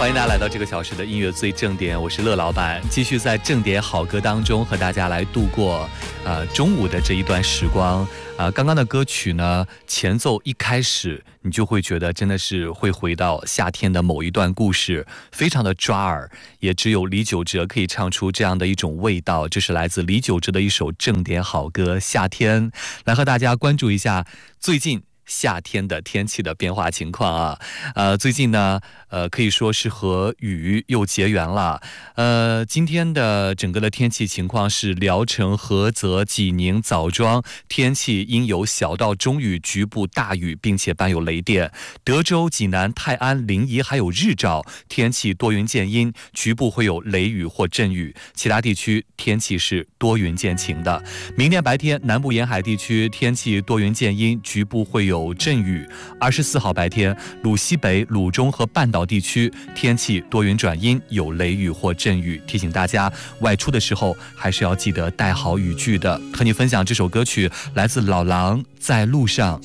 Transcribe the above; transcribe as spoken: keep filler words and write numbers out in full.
欢迎大家来到这个小时的音乐最正点，我是乐老板，继续在正点好歌当中和大家来度过呃中午的这一段时光。呃，刚刚的歌曲呢，前奏一开始你就会觉得真的是会回到夏天的某一段故事，非常的抓耳，也只有李玖哲可以唱出这样的一种味道。这是来自李玖哲的一首正点好歌《夏天》，来和大家关注一下最近夏天的天气的变化情况啊。呃，最近呢，呃，可以说是和雨又结缘了。呃，今天的整个的天气情况是聊城、菏泽、济宁、枣庄天气阴有小到中雨，局部大雨，并且伴有雷电。德州、济南、泰安、临沂还有日照天气多云见阴，局部会有雷雨或阵雨。其他地区天气是多云见晴的。明天白天，南部沿海地区天气多云见阴，局部会有有阵雨。二十四号白天，鲁西北、鲁中和半岛地区天气多云转阴，有雷雨或阵雨。提醒大家外出的时候还是要记得带好雨具的。和你分享这首歌曲来自老狼，在路上。